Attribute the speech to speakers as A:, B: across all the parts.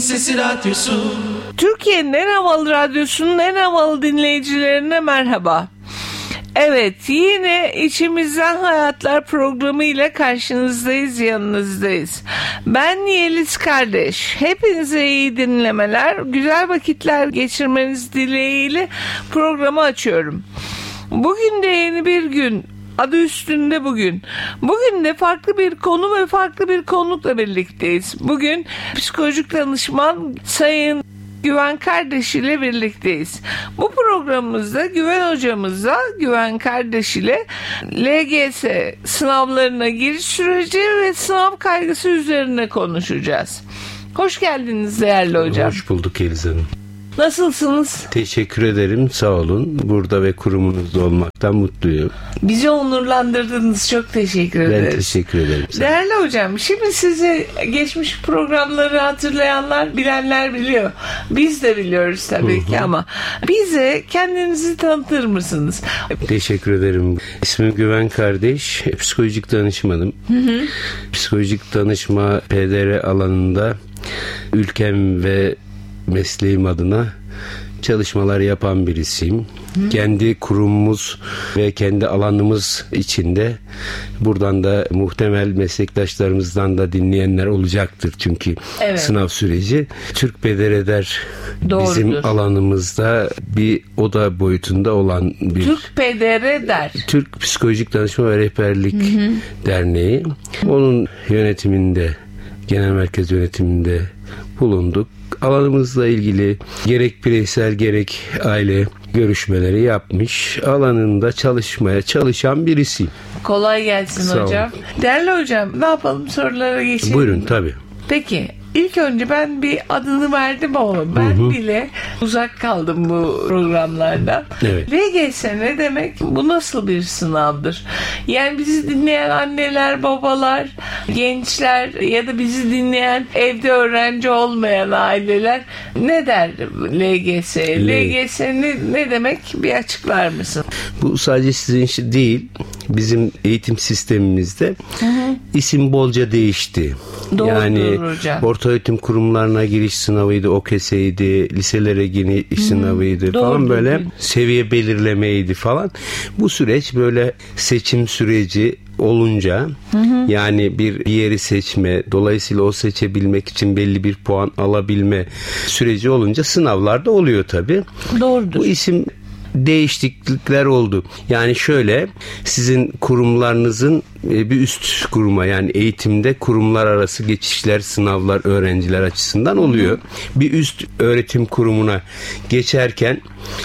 A: Sesi Radyosu.
B: Türkiye'nin en havalı radyosunun en havalı dinleyicilerine merhaba. Evet, yine İçimizden Hayatlar programı ile karşınızdayız, yanınızdayız. Ben Yeliz Kardeş. Hepinize iyi dinlemeler, güzel vakitler geçirmeniz dileğiyle programı açıyorum. Bugün de yeni bir gün. Adı üstünde bugün. Bugün de farklı bir konu ve farklı bir konukla birlikteyiz. Bugün psikolojik danışman Sayın Güven Kardeş ile birlikteyiz. Bu programımızda Güven hocamızla, Güven Kardeş ile LGS sınavlarına giriş süreci ve sınav kaygısı üzerine konuşacağız. Hoş geldiniz değerli hocam.
C: Hoş bulduk Yeliz Hanım.
B: Nasılsınız?
C: Teşekkür ederim, sağ olun. Burada ve kurumunuzda olmaktan mutluyum.
B: Bizi onurlandırdınız, çok teşekkür ederiz.
C: Ben teşekkür ederim.
B: Değerli hocam, şimdi sizi geçmiş programları hatırlayanlar, bilenler biliyor. Biz de biliyoruz tabii ki ama bize kendinizi tanıtır mısınız?
C: Teşekkür ederim. İsmim Güven Kardeş, psikolojik danışmanım. Psikolojik danışma PDR alanında ülkem ve mesleğim adına çalışmalar yapan birisiyim. Kendi kurumumuz ve kendi alanımız içinde buradan da muhtemel meslektaşlarımızdan da dinleyenler olacaktır çünkü sınav süreci. Türk Pedereder bizim alanımızda bir oda boyutunda olan bir
B: Türk Pedereder,
C: Türk Psikolojik Danışma ve Rehberlik Derneği. Onun yönetiminde, genel merkez yönetiminde bulunduk. Alanımızla ilgili gerek bireysel gerek aile görüşmeleri yapmış, alanında çalışmaya çalışan birisiyim.
B: Kolay gelsin hocam. Değerli hocam, ne yapalım, sorulara geçelim.
C: Buyurun tabii.
B: Peki, ilk önce ben bir adını verdim ama ben bile uzak kaldım bu programlardan.
C: Evet.
B: LGS ne demek? Bu nasıl bir sınavdır? Yani bizi dinleyen anneler, babalar, gençler ya da bizi dinleyen evde öğrenci olmayan aileler ne der LGS? LGS ne demek? Bir açıklar mısın?
C: Bu sadece sizin için değil, bizim eğitim sistemimizde isim bolca değişti.
B: Doğrudur
C: yani
B: hocam.
C: Ortaöğretim kurumlarına giriş sınavıydı, OKS'ydi, liselere giriş sınavıydı falan, böyle seviye belirlemeydi falan. Bu süreç böyle seçim süreci olunca yani bir yeri seçme, dolayısıyla o seçebilmek için belli bir puan alabilme süreci olunca sınavlarda oluyor tabii.
B: Doğrudur.
C: Bu isim değişiklikler oldu. Yani şöyle, sizin kurumlarınızın bir üst kuruma, yani eğitimde kurumlar arası geçişler, sınavlar öğrenciler açısından oluyor. Bir üst öğretim kurumuna geçerken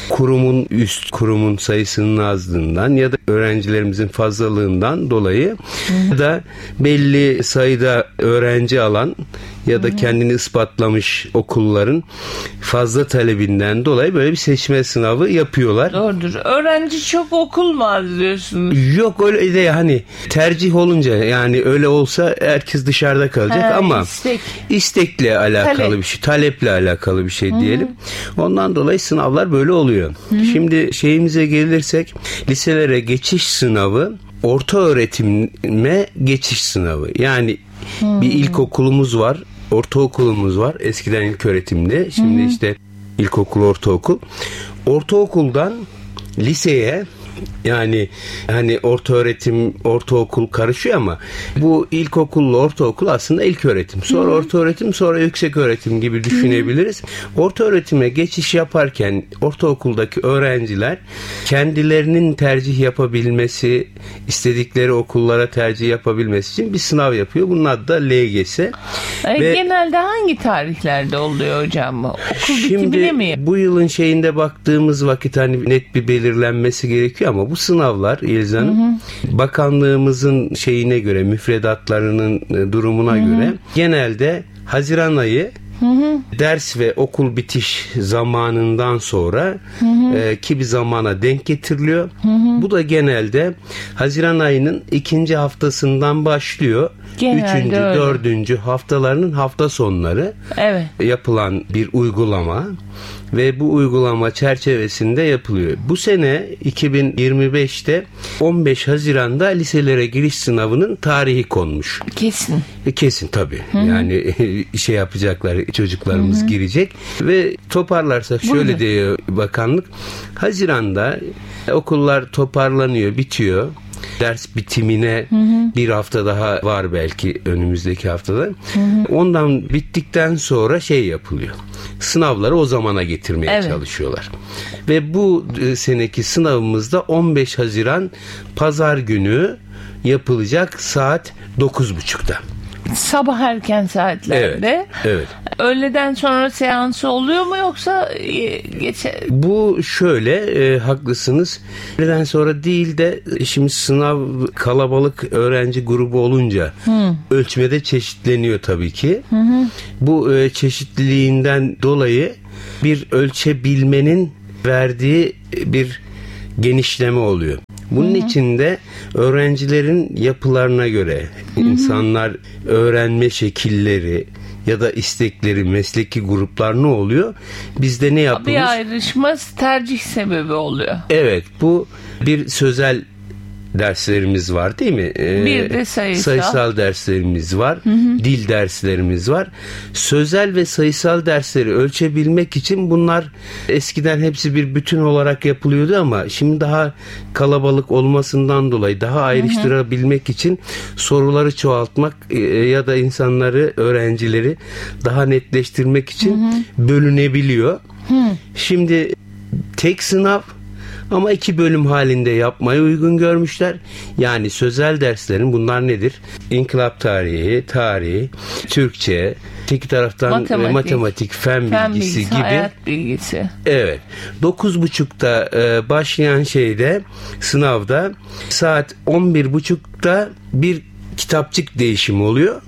C: üst kurumun sayısının azlığından ya da öğrencilerimizin fazlalığından dolayı ya da belli sayıda öğrenci alan ya da kendini ispatlamış okulların fazla talebinden dolayı böyle bir seçme sınavı yapıyorlar.
B: Doğrudur. Öğrenci çok okul mu az diyorsunuz?
C: Yok öyle de, hani tercih olunca, yani öyle olsa herkes dışarıda kalacak ama istekle alakalı bir şey, taleple alakalı bir şey diyelim. Ondan dolayı sınavlar böyle oluyor. Şimdi şeyimize gelirsek, liselere geçiş sınavı, orta öğretime geçiş sınavı. Yani bir ilkokulumuz var, ortaokulumuz var. Eskiden ilköğretimde, şimdi işte ilkokul, ortaokul. Ortaokuldan liseye, yani hani ortaöğretim, ortaokul karışıyor ama bu ilkokulla ortaokul aslında ilköğretim. Sonra ortaöğretim, sonra yükseköğretim gibi düşünebiliriz. Ortaöğretime geçiş yaparken ortaokuldaki öğrenciler kendilerinin tercih yapabilmesi, istedikleri okullara tercih yapabilmesi için bir sınav yapıyor. Bunun adı da LGS.
B: Ve genelde hangi tarihlerde oluyor hocam? Okul bitimine mi?
C: Bu yılın şeyinde baktığımız vakit hani net bir belirlenmesi gerekiyor ama bu sınavlar Yeliz Hanım, bakanlığımızın şeyine göre, müfredatlarının durumuna göre genelde Haziran ayı ders ve okul bitiş zamanından sonra ki bir zamana denk getiriliyor. Bu da genelde Haziran ayının 2. haftasından başlıyor. Genelde 3. 4. haftalarının hafta sonları yapılan bir uygulama ve bu uygulama çerçevesinde yapılıyor. Bu sene 2025'te 15 Haziran'da liselere giriş sınavının tarihi konmuş.
B: Kesin.
C: Kesin tabii. Yani şey yapacaklar, çocuklarımız girecek ve toparlarsak şöyle diyor bakanlık, Haziran'da okullar toparlanıyor, bitiyor. Ders bitimine bir hafta daha var belki önümüzdeki haftada. Ondan bittikten sonra yapılıyor. Sınavları o zamana getirmeye çalışıyorlar. Ve bu seneki sınavımızda 15 Haziran Pazar günü yapılacak saat 9.30'da.
B: Sabah erken saatlerde.
C: Evet.
B: Öğleden sonra seansı oluyor mu yoksa
C: Bu şöyle, haklısınız. Öğleden sonra değil de şimdi sınav kalabalık öğrenci grubu olunca ölçmede çeşitleniyor tabii ki. Bu çeşitliliğinden dolayı bir ölçebilmenin verdiği bir genişleme oluyor. Bunun için de öğrencilerin yapılarına göre insanlar öğrenme şekilleri ya da istekleri, mesleki gruplar ne oluyor? Bizde ne yapılmış?
B: Bir ayrışma tercih sebebi oluyor.
C: Evet, bu bir sözel derslerimiz var değil mi?
B: Bir de
C: sayısal derslerimiz var. Dil derslerimiz var. Sözel ve sayısal dersleri ölçebilmek için bunlar eskiden hepsi bir bütün olarak yapılıyordu ama şimdi daha kalabalık olmasından dolayı daha ayrıştırabilmek için soruları çoğaltmak ya da insanları, öğrencileri daha netleştirmek için bölünebiliyor. Şimdi tek sınav ama 2 bölüm halinde yapmayı uygun görmüşler. Yani sözel derslerin bunlar nedir? İnkılap tarihi, Türkçe, öteki taraftan matematik, fen bilgisi gibi.
B: Hayat bilgisi.
C: Evet. 9.30'da başlayan sınavda saat 11.30'da bir kitapçık değişimi oluyor.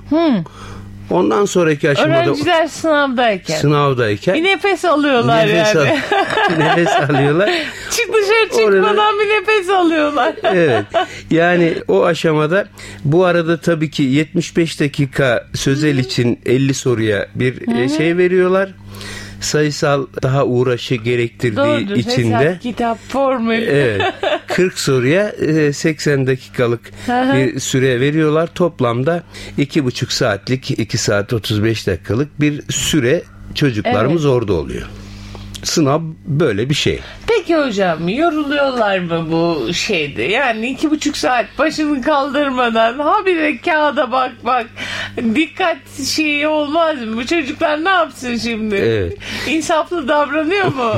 C: Ondan sonraki aşamada
B: öğrenciler sınavdayken
C: bir
B: nefes alıyorlar
C: nefes alıyorlar.
B: Dışarı çıkmadan bir nefes alıyorlar.
C: Evet. Yani o aşamada bu arada tabii ki 75 dakika sözel için 50 soruya bir veriyorlar. Sayısal daha uğraşı gerektirdiği için de
B: hesap, kitap, formül.
C: Evet. 40 soruya 80 dakikalık bir süre veriyorlar. Toplamda 2,5 saatlik 2 saat 35 dakikalık bir süre çocuklarımız orada oluyor. Sınav böyle bir şey.
B: Peki hocam, yoruluyorlar mı bu şeyde? Yani 2,5 saat başını kaldırmadan habire kağıda bak. Dikkat olmaz mı? Bu çocuklar ne yapsın şimdi?
C: Evet.
B: İnsaflı davranıyor mu?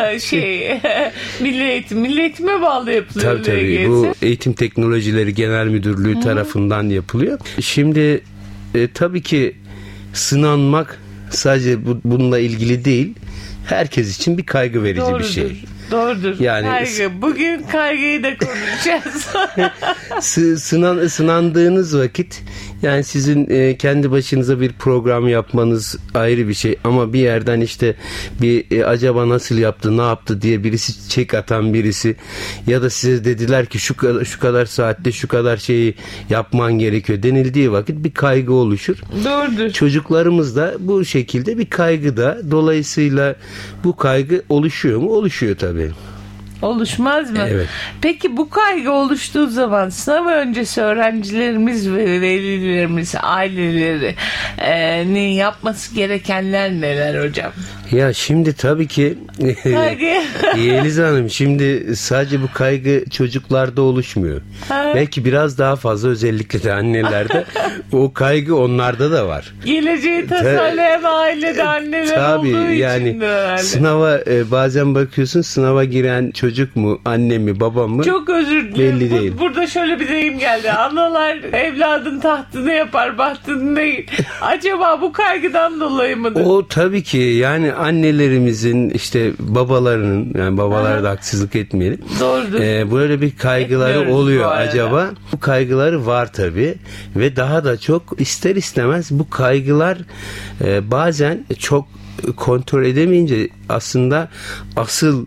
B: Milli eğitime bağlı yapılıyor.
C: Tabii. Bu Eğitim Teknolojileri Genel Müdürlüğü tarafından yapılıyor. Şimdi tabii ki sınanmak sadece bununla ilgili değil. Herkes için bir kaygı verici bir şey.
B: Doğrudur.
C: Yani
B: kaygı. Bugün kaygıyı da konuşacağız.
C: Sınandığınız vakit yani sizin kendi başınıza bir program yapmanız ayrı bir şey ama bir yerden bir acaba nasıl yaptı, ne yaptı diye birisi çek atan birisi ya da size dediler ki şu kadar saatte şu kadar şeyi yapman gerekiyor denildiği vakit bir kaygı oluşur.
B: Doğrudur.
C: Çocuklarımız da bu şekilde bir kaygıda, dolayısıyla bu kaygı oluşuyor mu? Oluşuyor tabii.
B: Oluşmaz mı?
C: Evet.
B: Peki bu kaygı oluştuğu zaman sınav öncesi öğrencilerimiz ve velilerimiz, aileleri yapması gerekenler neler hocam?
C: Ya şimdi tabii ki Yeliz Hanım, şimdi sadece bu kaygı çocuklarda oluşmuyor. Belki biraz daha fazla, özellikle de annelerde o kaygı onlarda da var.
B: Geleceği tasarlayan ailede anneler olduğu için de herhalde.
C: Sınava bazen bakıyorsun, sınava giren çocuk mu, anne mi, baba mı?
B: Çok özür dilerim.
C: Belli değil.
B: Burada şöyle bir deyim geldi. Analar evladın tahtını yapar, bahtını değil. Acaba bu kaygıdan dolayı mıdır?
C: O tabii ki, yani annelerimizin, babalarının, yani babalara da haksızlık etmeyelim.
B: Doğrudur.
C: Böyle bir kaygıları
B: etmiyoruz
C: oluyor acaba. Bu kaygıları var tabii ve daha da çok ister istemez bu kaygılar bazen çok kontrol edemeyince aslında asıl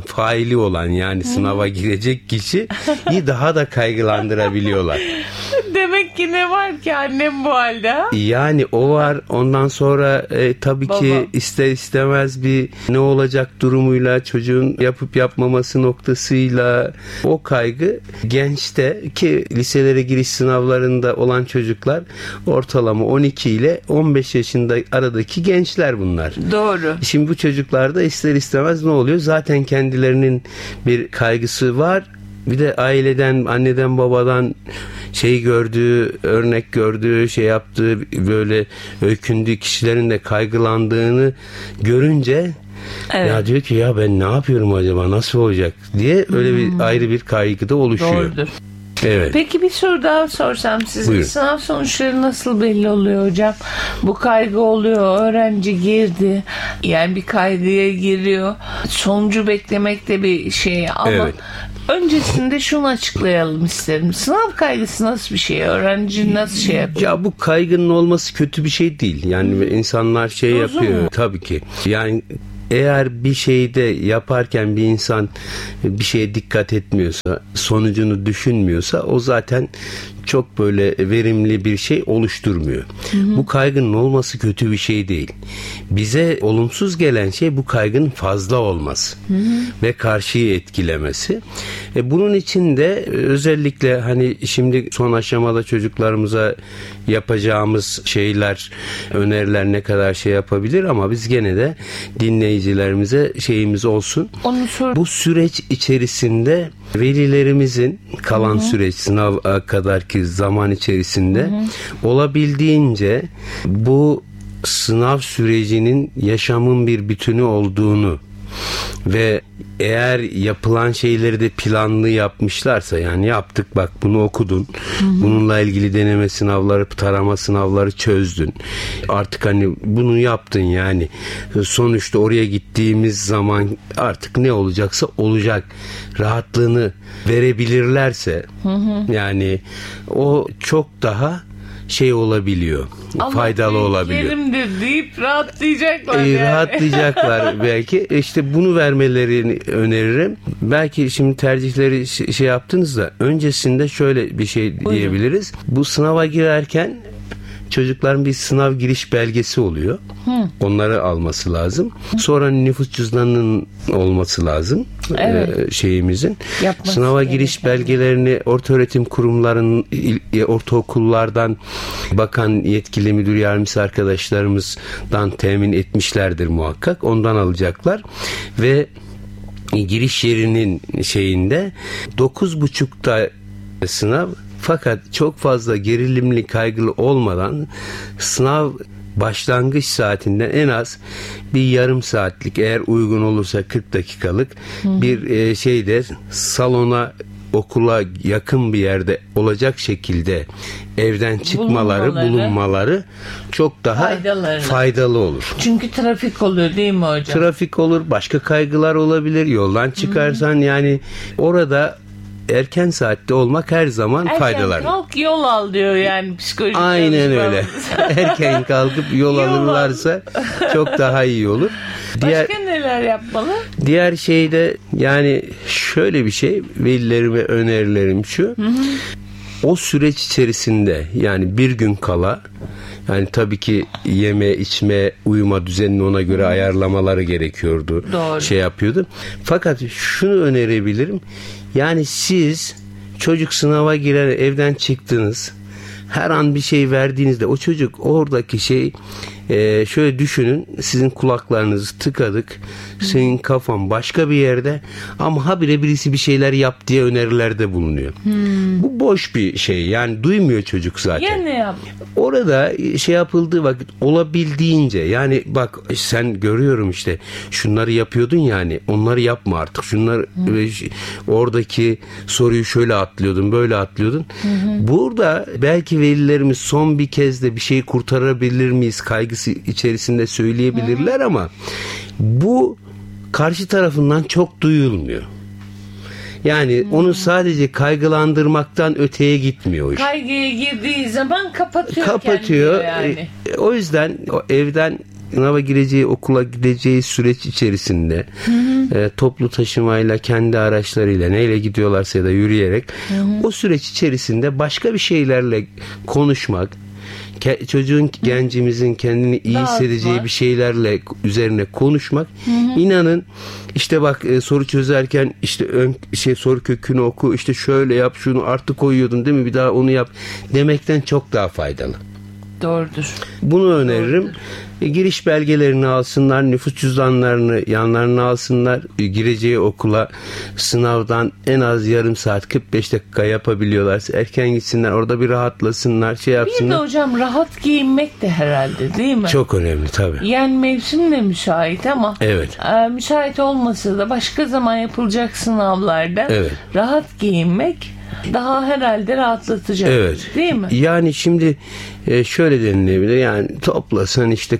C: faili olan yani sınava girecek kişiyi daha da kaygılandırabiliyorlar.
B: Demek ki ne var ki annem bu halde, ha?
C: Yani o var. Ondan sonra tabii ki ister istemez bir ne olacak durumuyla, çocuğun yapıp yapmaması noktasıyla o kaygı gençte, ki liselere giriş sınavlarında olan çocuklar ortalama 12 ile 15 yaşında aradaki gençler bunlar.
B: Doğru.
C: Şimdi bu çocuklarda ister istemez ne oluyor? Zaten kendilerinin bir kaygısı var. Bir de aileden, anneden, babadan gördüğü, örnek gördüğü, yaptığı, böyle öykündüğü kişilerin de kaygılandığını görünce ya diyor ki ya ben ne yapıyorum acaba, nasıl olacak diye öyle bir ayrı bir kaygı da oluşuyor.
B: Doğrudur.
C: Evet.
B: Peki bir soru daha sorsam size.
C: Buyurun.
B: Sınav sonuçları nasıl belli oluyor hocam? Bu kaygı oluyor, öğrenci girdi. Yani bir kaygıya giriyor. Sonucu beklemek de bir şey ama öncesinde şunu açıklayalım isterim. Sınav kaygısı nasıl bir şey? Öğrenci nasıl yapıyor?
C: Ya bu kaygının olması kötü bir şey değil. Yani insanlar yapıyor. Tabii ki. Yani eğer bir şeyde yaparken bir insan bir şeye dikkat etmiyorsa, sonucunu düşünmüyorsa o zaten çok böyle verimli bir şey oluşturmuyor. Bu kaygının olması kötü bir şey değil. Bize olumsuz gelen şey bu kaygının fazla olması ve karşıyı etkilemesi. Bunun için de özellikle hani şimdi son aşamada çocuklarımıza yapacağımız şeyler, öneriler ne kadar yapabilir ama biz gene de dinleyicilerimize şeyimiz olsun. Bu süreç içerisinde velilerimizin kalan süreç, sınava kadarki zaman içerisinde olabildiğince bu sınav sürecinin yaşamın bir bütünü olduğunu ve eğer yapılan şeyleri de planlı yapmışlarsa, yani yaptık bak bunu okudun, bununla ilgili deneme sınavları, tarama sınavları çözdün, artık hani bunu yaptın, yani sonuçta oraya gittiğimiz zaman artık ne olacaksa olacak rahatlığını verebilirlerse yani o çok daha olabiliyor. Ama faydalı olabiliyor.
B: Yerimdir deyip rahatlayacaklar yani.
C: Rahatlayacaklar belki. İşte bunu vermelerini öneririm. Belki şimdi tercihleri yaptınız da öncesinde şöyle bir şey diyebiliriz. Bu sınava girerken çocukların bir sınav giriş belgesi oluyor. Onları alması lazım. Sonra nüfus cüzdanının olması lazım. Şeyimizin. Sınava giriş belgelerini ortaöğretim kurumlarının, ortaokullardan bakan yetkili müdür yardımcısı arkadaşlarımızdan temin etmişlerdir muhakkak. Ondan alacaklar ve giriş yerinin 9.30'da sınav. Fakat çok fazla gerilimli, kaygılı olmadan sınav başlangıç saatinden en az bir yarım saatlik, eğer uygun olursa 40 dakikalık bir salona, okula yakın bir yerde olacak şekilde evden çıkmaları, bulunmaları çok daha faydalı olur.
B: Çünkü trafik oluyor değil mi hocam?
C: Trafik olur, başka kaygılar olabilir. Yoldan çıkarsan yani orada erken saatte olmak her zaman faydalı.
B: Erken kalk yol al diyor yani psikolojik.
C: Aynen öyle. Erken kalkıp yol alırlarsa çok daha iyi olur.
B: Başka neler yapmalı?
C: Diğer şeyde yani şöyle bir şey, velilerime önerilerim şu. O süreç içerisinde yani bir gün kala, yani tabii ki yeme, içme, uyuma düzenini ona göre ayarlamaları gerekiyordu.
B: Doğru.
C: Yapıyordu. Fakat şunu önerebilirim. Yani siz çocuk sınava girer, evden çıktınız. Her an bir şey verdiğinizde o çocuk oradaki şöyle düşünün, sizin kulaklarınızı tıkadık, senin kafan başka bir yerde ama habire birisi bir şeyler yap diye önerilerde bulunuyor. Bu boş bir şey, yani duymuyor çocuk zaten.
B: Ya ne yap?
C: Orada yapıldığı vakit olabildiğince, yani bak sen görüyorum işte şunları yapıyordun, yani onları yapma artık, şunlar oradaki soruyu şöyle atlıyordun, böyle atlıyordun. Burada belki velilerimiz son bir kez de bir şeyi kurtarabilir miyiz kaygısı içerisinde söyleyebilirler ama bu karşı tarafından çok duyulmuyor. Yani onu sadece kaygılandırmaktan öteye gitmiyor o iş.
B: Kaygıya girdiği zaman kapatıyor yani.
C: O yüzden evden sınava gireceği, okula gideceği süreç içerisinde toplu taşımayla, kendi araçlarıyla, neyle gidiyorlarsa ya da yürüyerek o süreç içerisinde başka bir şeylerle konuşmak, çocuğun, gencimizin kendini iyi hissedeceği bir şeylerle üzerine konuşmak. İnanın işte bak, soru çözerken işte soru kökünü oku, işte şöyle yap, şunu artık koyuyordun değil mi, bir daha onu yap demekten çok daha faydalı.
B: Doğrudur.
C: Bunu öneririm. Giriş belgelerini alsınlar, nüfus cüzdanlarını yanlarına alsınlar. Gireceği okula sınavdan en az yarım saat, 45 dakika yapabiliyorlarsa erken gitsinler, orada bir rahatlasınlar, şey yapsınlar.
B: Bir de hocam rahat giyinmek de herhalde, değil mi?
C: Çok önemli tabii.
B: Yani mevsim de müsait ama
C: evet.
B: Müsait olmasa da başka zaman yapılacak sınavlarda rahat giyinmek daha herhalde rahatlatacak.
C: Evet.
B: Değil mi?
C: Yani şimdi şöyle denilebilir. Yani toplasan işte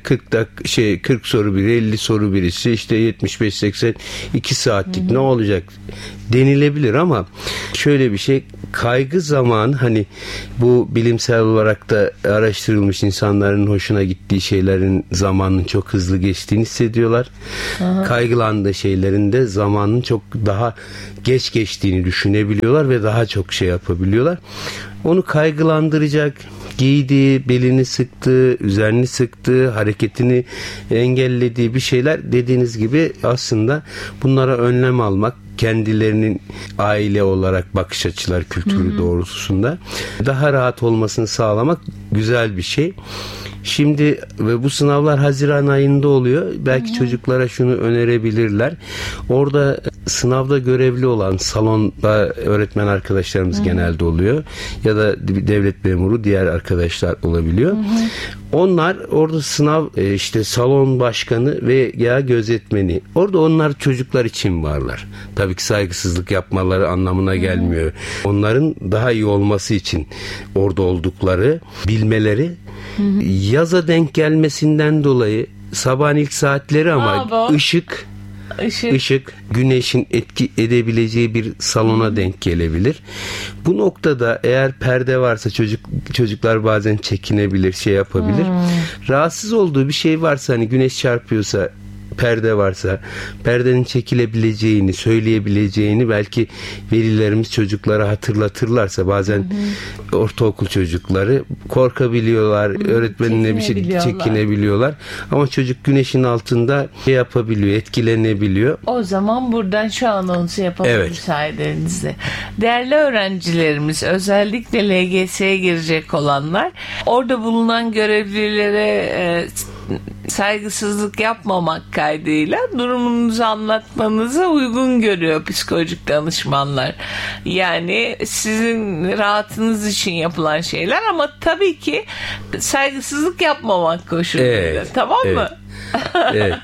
C: 40 soru biri, 50 soru birisi, işte 75-80 2 saatlik ne olacak denilebilir ama şöyle bir şey, kaygı zamanı, hani bu bilimsel olarak da araştırılmış, insanların hoşuna gittiği şeylerin zamanının çok hızlı geçtiğini hissediyorlar. Kaygılandığı şeylerin de zamanın çok daha geç geçtiğini düşünebiliyorlar ve daha çok şey yapabiliyorlar. Onu kaygılandıracak, giydiği, belini sıktığı, üzerini sıktığı, hareketini engellediği bir şeyler, dediğiniz gibi aslında bunlara önlem almak, kendilerinin aile olarak bakış açıları, kültürü doğrultusunda daha rahat olmasını sağlamak güzel bir şey. Şimdi ve bu sınavlar Haziran ayında oluyor. Belki çocuklara şunu önerebilirler. Orada sınavda görevli olan salonda öğretmen arkadaşlarımız genelde oluyor. Ya da devlet memuru diğer arkadaşlar olabiliyor. Onlar orada sınav, işte salon başkanı veya gözetmeni. Orada onlar çocuklar için varlar. Tabii ki saygısızlık yapmaları anlamına gelmiyor. Onların daha iyi olması için orada oldukları, bilmeleri. Yaza denk gelmesinden dolayı sabahın ilk saatleri ama ışık, güneşin etki edebileceği bir salona denk gelebilir. Bu noktada eğer perde varsa çocuklar bazen çekinebilir, şey yapabilir. Rahatsız olduğu bir şey varsa, hani güneş çarpıyorsa, perde varsa perdenin çekilebileceğini, söyleyebileceğini belki velilerimiz çocuklara hatırlatırlarsa, bazen ortaokul çocukları korkabiliyorlar, öğretmenine bir şey çekinebiliyorlar ama çocuk güneşin altında şey yapabiliyor, etkilenebiliyor.
B: O zaman buradan şu anonsu yapalım müsaadenizle. Değerli öğrencilerimiz, özellikle LGS'ye girecek olanlar, orada bulunan görevlilere saygısızlık yapmamak kaydıyla durumunuzu anlatmanızı uygun görüyor psikolojik danışmanlar. Yani sizin rahatınız için yapılan şeyler ama tabii ki saygısızlık yapmamak koşuluyla. Tamam mı?
C: Evet.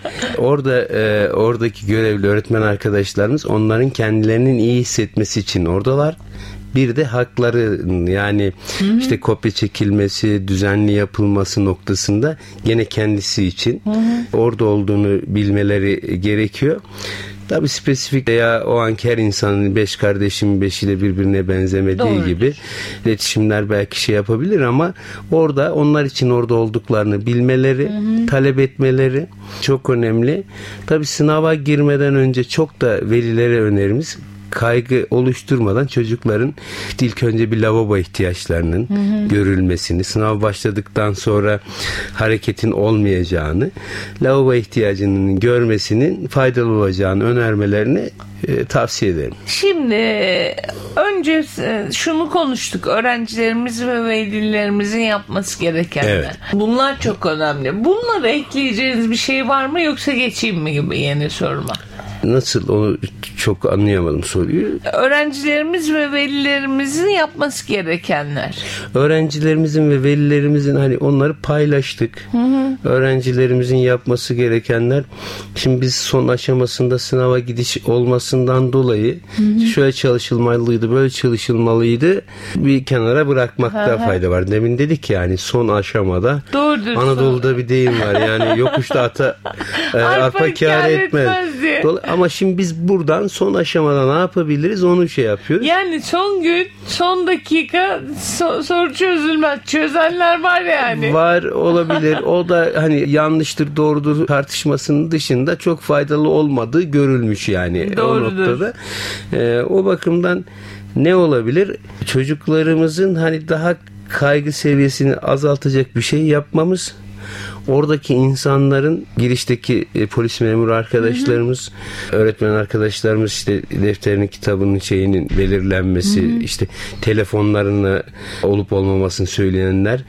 C: Oradaki görevli öğretmen arkadaşlarımız onların kendilerinin iyi hissetmesi için oradalar. Bir de hakları, yani işte kopya çekilmesi, düzenli yapılması noktasında gene kendisi için orada olduğunu bilmeleri gerekiyor. Tabii spesifik veya o anki her insanın 5 kardeşin 5'i de birbirine benzemediği gibi iletişimler belki şey yapabilir ama orada onlar için orada olduklarını bilmeleri, talep etmeleri çok önemli. Tabii sınava girmeden önce çok da velilere önerimiz, kaygı oluşturmadan çocukların ilk önce bir lavabo ihtiyaçlarının görülmesini, sınav başladıktan sonra hareketin olmayacağını, lavabo ihtiyacının görmesinin faydalı olacağını önermelerini tavsiye ederim.
B: Şimdi önce şunu konuştuk. Öğrencilerimiz ve velilerimizin yapması gerekenler.
C: Evet.
B: Bunlar çok önemli. Bunlara ekleyeceğiniz bir şey var mı, yoksa geçeyim mi gibi yeni soruma?
C: Nasıl, onu çok anlayamadım soruyu.
B: Öğrencilerimiz ve velilerimizin yapması gerekenler.
C: Öğrencilerimizin ve velilerimizin, hani onları paylaştık. Öğrencilerimizin yapması gerekenler. Şimdi biz son aşamasında sınava gidiş olmasından dolayı şöyle çalışılmalıydı, böyle çalışılmalıydı, bir kenara bırakmakta fayda var. Demin dedik yani son aşamada.
B: Doğrudur.
C: Anadolu'da bir deyim var. Yani yokuşta arpa kâr etmez. Ama şimdi biz buradan son aşamada ne yapabiliriz onu şey yapıyoruz.
B: Yani son gün, son dakika soru çözülmez. Çözenler var yani.
C: Var, olabilir. O da hani yanlıştır doğrudur tartışmasının dışında çok faydalı olmadığı görülmüş yani.
B: Doğrudur.
C: O noktada. O bakımdan ne olabilir? Çocuklarımızın hani daha kaygı seviyesini azaltacak bir şey yapmamız. Oradaki insanların girişteki polis memuru arkadaşlarımız, öğretmen arkadaşlarımız işte defterinin kitabının şeyinin belirlenmesi, işte telefonlarına olup olmamasını söyleyenler,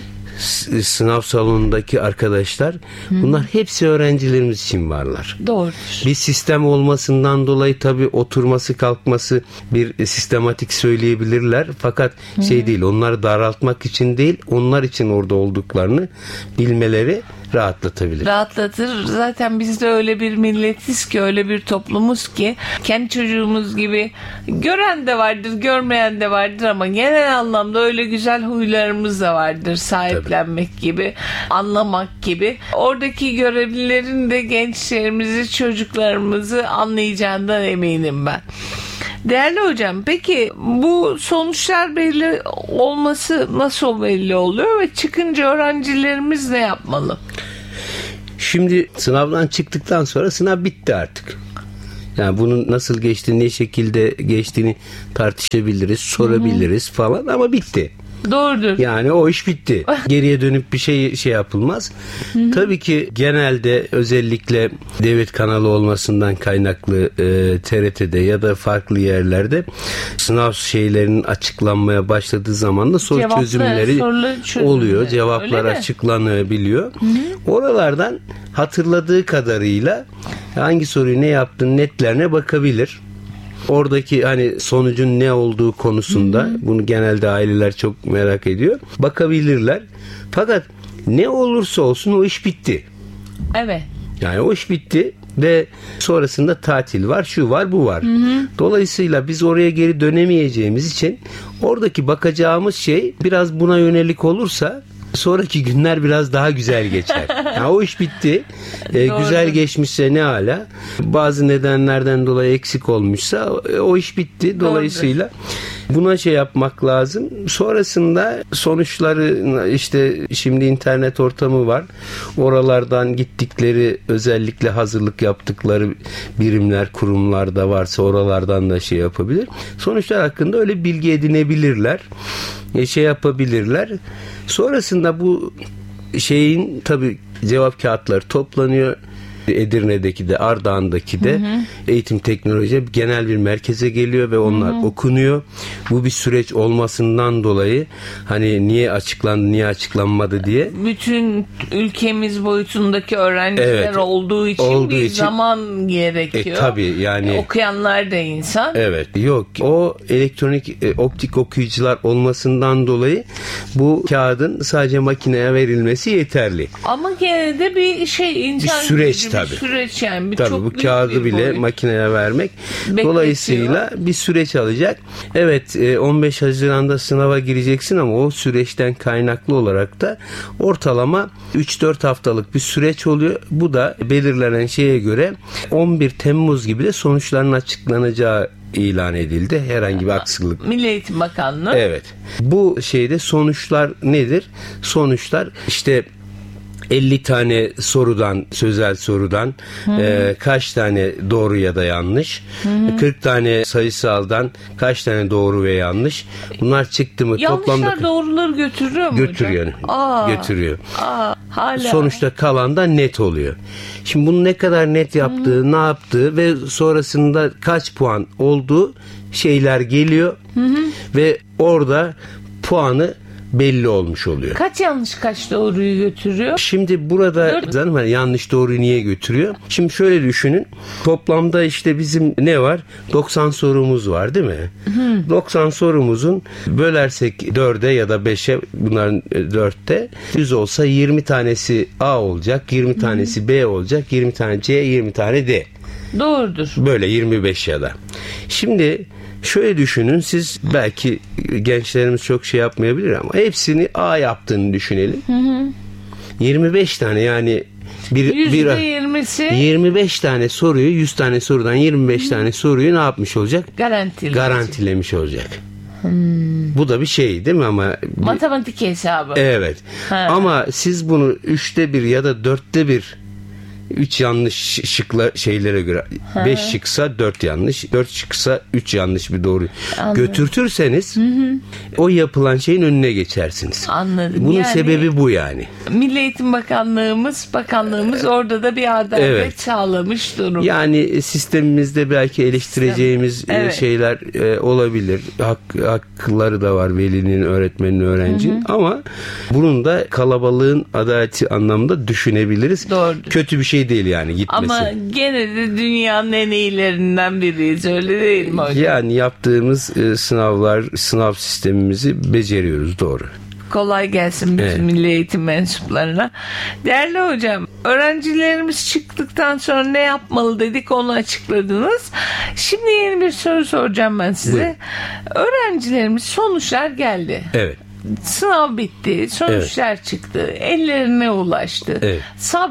C: sınav salonundaki arkadaşlar, bunlar hepsi öğrencilerimiz için varlar.
B: Doğrudur.
C: Bir sistem olmasından dolayı tabii oturması kalkması bir sistematik söyleyebilirler. Fakat şey değil, onları daraltmak için değil, onlar için orada olduklarını bilmeleri rahatlatabilir.
B: Rahatlatır. Zaten biz de öyle bir milletiz ki, öyle bir toplumuz ki kendi çocuğumuz gibi gören de vardır, görmeyen de vardır ama genel anlamda öyle güzel huylarımız da vardır. Sahiplenmek Tabii. gibi, anlamak gibi. Oradaki görevlilerin de gençlerimizi, çocuklarımızı anlayacağından eminim ben. Değerli hocam, peki bu sonuçlar belli olması nasıl belli oluyor ve çıkınca öğrencilerimiz ne yapmalı?
C: Şimdi sınavdan çıktıktan sonra sınav bitti artık. Yani bunun nasıl geçtiğini, ne şekilde geçtiğini tartışabiliriz, sorabiliriz falan ama bitti.
B: Doğrudur.
C: Yani o iş bitti. Geriye dönüp bir şey yapılmaz. Tabii ki genelde özellikle devlet kanalı olmasından kaynaklı TRT'de ya da farklı yerlerde sınav şeylerinin açıklanmaya başladığı zaman da soru çözümleri oluyor. Cevaplar açıklanabiliyor. Oralardan hatırladığı kadarıyla hangi soruyu ne yaptığını netlerine bakabilir. Oradaki hani sonucun ne olduğu konusunda bunu genelde aileler çok merak ediyor. Bakabilirler. Fakat ne olursa olsun o iş bitti.
B: Evet.
C: Yani o iş bitti ve sonrasında tatil var, şu var, bu var. Dolayısıyla biz oraya geri dönemeyeceğimiz için oradaki bakacağımız şey biraz buna yönelik olursa sonraki günler biraz daha güzel geçer. Yani o iş bitti. Güzel geçmişse ne hala. Bazı nedenlerden dolayı eksik olmuşsa o iş bitti. Dolayısıyla buna şey yapmak lazım. Sonrasında sonuçları işte şimdi internet ortamı var. Oralardan gittikleri özellikle hazırlık yaptıkları birimler, kurumlar da varsa oralardan da şey yapabilir. Sonuçlar hakkında öyle bilgi edinebilirler. Şey yapabilirler. Sonrasında bu şeyin tabii cevap kağıtları toplanıyor. Edirne'deki de Ardahan'daki de eğitim teknoloji genel bir merkeze geliyor ve onlar okunuyor. Bu bir süreç olmasından dolayı hani niye açıklandı, niye açıklanmadı diye.
B: Bütün ülkemiz boyutundaki öğrenciler olduğu için zaman gerekiyor.
C: Tabii yani.
B: Okuyanlar da insan.
C: Evet. Yok. O elektronik optik okuyucular olmasından dolayı bu kağıdın sadece makineye verilmesi yeterli.
B: Ama gene de bir
C: bir süreç tabii.
B: Süreç yani.
C: Tabii
B: çok
C: bu kağıdı bile
B: boyut.
C: makineye vermek dolayısıyla bir süreç alacak. Evet 15 Haziran'da sınava gireceksin ama o süreçten kaynaklı olarak da ortalama 3-4 haftalık bir süreç oluyor. Bu da belirlenen şeye göre 11 Temmuz gibi de sonuçların açıklanacağı ilan edildi. Herhangi bir aksaklık.
B: Milli Eğitim Bakanlığı.
C: Evet. Bu şeyde sonuçlar nedir? Sonuçlar işte 50 tane sorudan, sözel sorudan kaç tane doğru ya da yanlış, 40 tane sayısaldan kaç tane doğru ve yanlış. Bunlar çıktı mı toplamda...
B: Yanlışlar doğruları götürüyor mu
C: götürüyor
B: hocam?
C: Götürüyor.
B: Hala.
C: Sonuçta kalan da net oluyor. Şimdi bunu ne kadar net yaptığı, ne yaptığı ve sonrasında kaç puan olduğu şeyler geliyor ve orada puanı belli olmuş oluyor.
B: Kaç yanlış kaç doğruyu götürüyor?
C: Şimdi burada zaten hani yanlış doğruyu niye götürüyor? Şimdi şöyle düşünün. Toplamda işte bizim ne var? 90 sorumuz var değil mi? 90 sorumuzun bölersek 4'e ya da 5'e, bunların 4'te 100 olsa 20 tanesi A olacak, 20 tanesi B olacak, 20 tane C, 20 tane D.
B: Doğrudur.
C: Böyle 25 ya da. Şimdi şöyle düşünün, siz belki gençlerimiz çok şey yapmayabilir ama hepsini A yaptığını düşünelim. 25 tane yani bir
B: %25 20'si
C: 25 tane soruyu, 100 tane sorudan 25 tane soruyu ne yapmış olacak? Garantilemiş olacak. Bu da bir şey değil mi ama?
B: Matematik hesabı.
C: Evet. Ama siz bunu 1/3 ya da 1/4 3 yanlış şıkla şeylere göre 5 şıksa 4 yanlış, 4 şıksa 3 yanlış bir doğru götürtürseniz o yapılan şeyin önüne geçersiniz.
B: Anladım.
C: Bunun sebebi bu yani.
B: Milli Eğitim Bakanlığımız orada da bir adalet sağlamış durum.
C: Yani sistemimizde belki eleştireceğimiz şeyler olabilir. Hakları da var velinin, öğretmenin, öğrencinin ama bunun da kalabalığın adaleti anlamında düşünebiliriz.
B: Doğrudur.
C: Kötü bir şey değil yani gitmesi.
B: Ama gene de dünyanın en iyilerinden biriyiz, öyle değil mi hocam?
C: Yani yaptığımız sınav sistemimizi beceriyoruz, doğru.
B: Kolay gelsin bütün milli eğitim mensuplarına. Değerli hocam, öğrencilerimiz çıktıktan sonra ne yapmalı dedik, onu açıkladınız. Şimdi yeni bir soru soracağım ben size. Buyurun. Öğrencilerimiz, sonuçlar geldi.
C: Evet.
B: Sınav bitti, sonuçlar çıktı, ellerine ulaştı. Evet.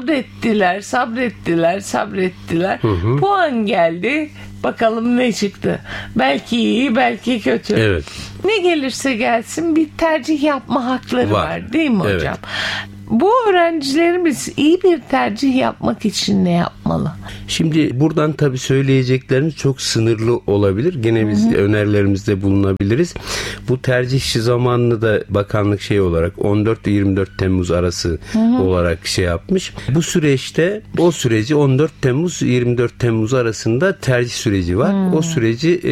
B: Sabrettiler. Puan geldi. Bakalım ne çıktı. Belki iyi, belki kötü.
C: Evet.
B: Ne gelirse gelsin bir tercih yapma hakları var değil mi hocam? Evet. Bu öğrencilerimiz iyi bir tercih yapmak için ne yapmalı?
C: Şimdi buradan tabii söyleyeceklerimiz çok sınırlı olabilir. Gene biz önerilerimizde bulunabiliriz. Bu tercih zamanını da bakanlık olarak 14 ile 24 Temmuz arası olarak yapmış. Bu süreçte o süreci 14 Temmuz 24 Temmuz arasında tercih süreci var. O süreci